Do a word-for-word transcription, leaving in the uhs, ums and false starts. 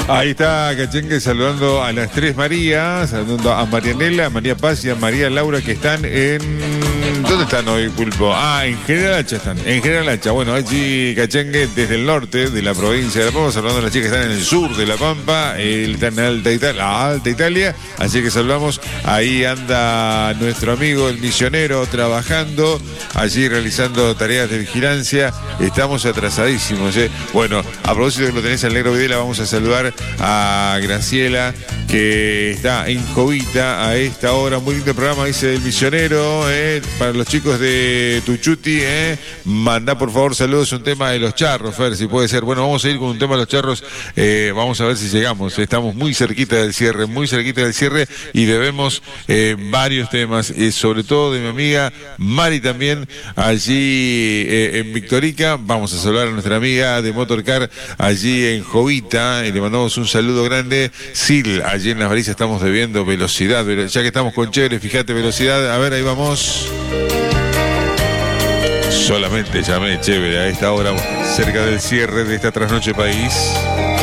Ahí está Cachengue saludando a las tres Marías, saludando a Marianela, a María Paz y a María Laura que están en... ¿Dónde están hoy, Pulpo? Ah, en General Hacha están, en General Hacha. Bueno, allí Cachengue desde el norte de la provincia de La Pampa, saludando a las chicas que están en el sur de La Pampa, él está en Alta Italia, Alta Italia, así que saludamos. Ahí anda nuestro amigo el misionero trabajando, allí realizando tareas de vigilancia. Estamos atrasadísimos, ¿eh? Bueno, a propósito que lo tenés al negro Videla, vamos a saludar a Graciela, que está en Jovita a esta hora. Muy lindo programa, dice el misionero, ¿eh? Para los chicos de Tuchuti, ¿eh? Mandá por favor saludos, un tema de los charros, Fer, si puede ser. Bueno, vamos a ir con un tema de los charros, eh, vamos a ver si llegamos. Estamos muy cerquita del cierre, muy cerquita del cierre y debemos eh, varios temas, eh, sobre todo de mi amiga Mari también, allí eh, en Victorica. Vamos a saludar a nuestra amiga de Motorcar allí en Jovita y le mandamos un saludo grande. Sil, allí en Las Balizas estamos debiendo velocidad, ya que estamos con chévere, fíjate, velocidad. A ver, ahí vamos. Solamente llamé chévere a esta hora, cerca del cierre de esta trasnoche país.